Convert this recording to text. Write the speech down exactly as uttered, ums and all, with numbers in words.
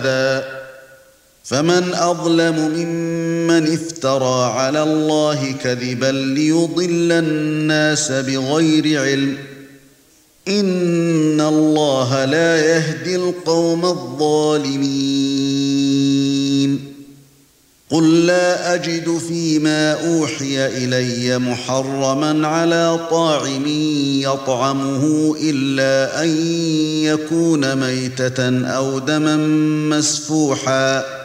فمن أظلم ممن افترى على الله كذبا ليضل الناس بغير علم إن الله لا يهدي القوم الظالمين قل لا أجد فيما أوحي إلي محرما على طاعم يطعمه إلا أن يكون ميتة أو دما مسفوحا